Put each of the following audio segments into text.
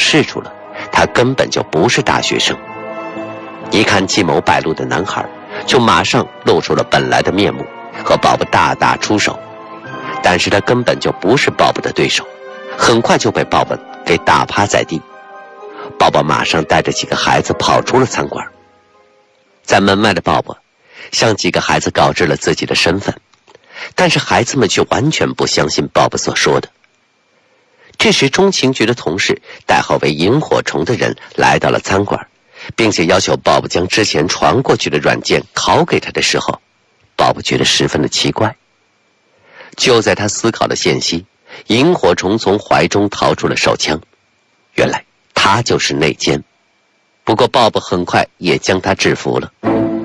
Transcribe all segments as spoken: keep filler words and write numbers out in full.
试出了他根本就不是大学生。一看计谋败露的男孩，就马上露出了本来的面目，和鲍勃大打出手。但是他根本就不是鲍勃的对手，很快就被鲍勃给打趴在地。鲍勃马上带着几个孩子跑出了餐馆。在门外的鲍勃向几个孩子告知了自己的身份，但是孩子们却完全不相信鲍勃所说的。这时中情局的同事代号为萤火虫的人来到了餐馆，并且要求鲍勃将之前传过去的软件拷给他的时候，鲍勃觉得十分的奇怪。就在他思考的间隙，萤火虫从怀中掏出了手枪，原来他就是内奸。不过鲍勃很快也将他制服了。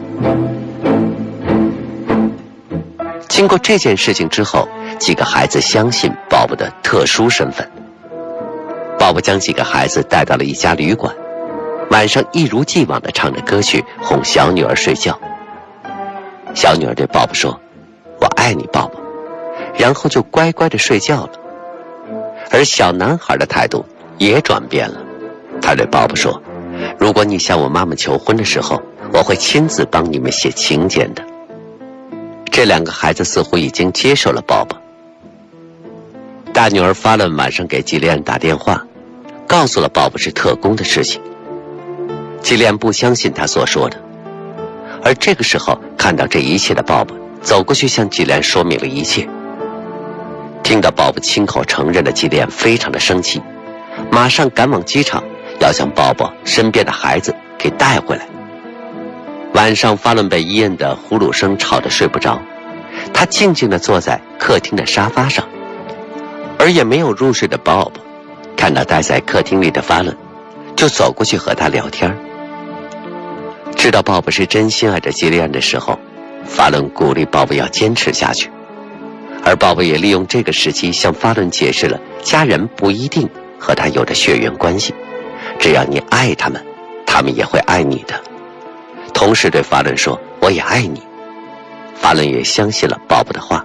经过这件事情之后，几个孩子相信鲍勃的特殊身份。鲍勃将几个孩子带到了一家旅馆，晚上一如既往地唱着歌曲哄小女儿睡觉。小女儿对鲍勃说：“我爱你，鲍勃。”然后就乖乖地睡觉了。而小男孩的态度也转变了，他对鲍勃说：“如果你向我妈妈求婚的时候，我会亲自帮你们写请柬的。”这两个孩子似乎已经接受了鲍勃。大女儿发伦晚上给吉利安打电话，告诉了鲍勃是特工的事情。吉利安不相信他所说的，而这个时候看到这一切的鲍勃走过去向吉利安说明了一切。听到鲍勃亲口承认的吉利安非常的生气，马上赶往机场，要将鲍勃身边的孩子给带回来。晚上发伦被伊恩的呼噜声吵得睡不着，他静静地坐在客厅的沙发上，而也没有入睡的鲍勃看到待在客厅里的发伦，就走过去和他聊天。知道鲍勃是真心爱着吉利安的时候，发伦鼓励鲍勃要坚持下去，而鲍勃也利用这个时期向发伦解释了家人不一定和他有着血缘关系，只要你爱他们，他们也会爱你的。同时对法伦说：“我也爱你。”法伦也相信了鲍勃的话。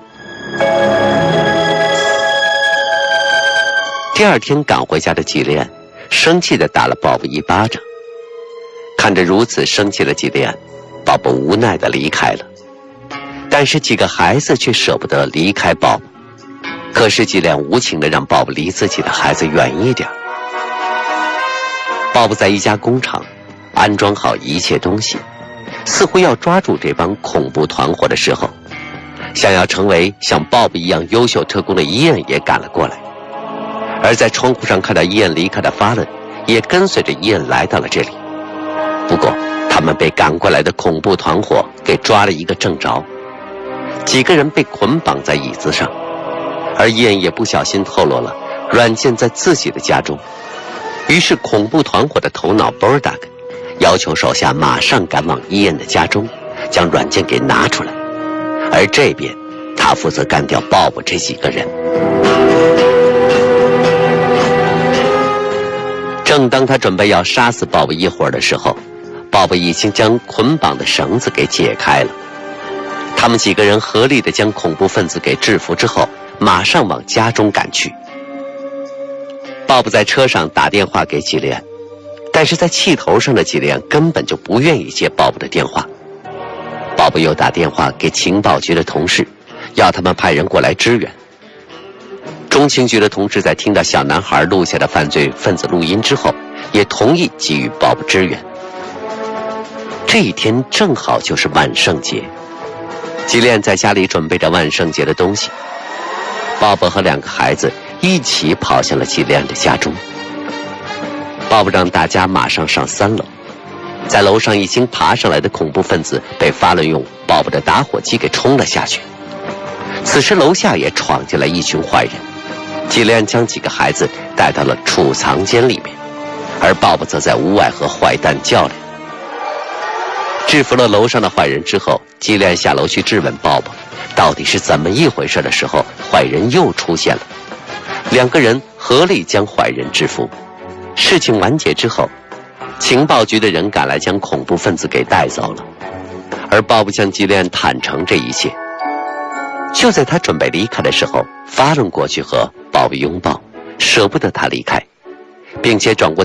第二天赶回家的吉利安生气地打了鲍勃一巴掌。看着如此生气的吉利安，鲍勃无奈地离开了。但是几个孩子却舍不得离开鲍勃，可是吉利安无情地让鲍勃离自己的孩子远一点。鲍勃在一家工厂安装好一切东西，似乎要抓住这帮恐怖团伙的时候，想要成为像鲍勃一样优秀特工的伊恩也赶了过来。而在窗户上看到伊恩离开的法伦也跟随着伊恩来到了这里。不过他们被赶过来的恐怖团伙给抓了一个正着，几个人被捆绑在椅子上，而伊恩也不小心透露了软件在自己的家中。于是恐怖团伙的头脑 Burdak 要求手下马上赶往伊恩的家中，将软件给拿出来，而这边他负责干掉鲍勃这几个人。正当他准备要杀死鲍勃一会儿的时候，鲍勃已经将捆绑的绳子给解开了。他们几个人合力地将恐怖分子给制服之后，马上往家中赶去。鲍勃在车上打电话给吉利安，但是在气头上的吉利安根本就不愿意接鲍勃的电话。鲍勃又打电话给情报局的同事，要他们派人过来支援。中情局的同事在听到小男孩录下的犯罪分子录音之后，也同意给予鲍勃支援。这一天正好就是万圣节，吉利安在家里准备着万圣节的东西。鲍勃和两个孩子一起跑向了吉利安的家中。鲍勃让大家马上上三楼，在楼上已经爬上来的恐怖分子被发伦用鲍勃的打火机给冲了下去。此时楼下也闯进来一群坏人，吉利安将几个孩子带到了储藏间里面，而鲍勃则在屋外和坏蛋较量。制服了楼上的坏人之后，吉利安下楼去质问鲍勃到底是怎么一回事的时候，坏人又出现了。两个人合力将坏人制服。事情完结之后，情报局的人赶来将恐怖分子给带走了，而鲍勃向吉利安坦诚这一切。就在他准备离开的时候，发伦过去和鲍勃拥抱，舍不得他离开，并且转过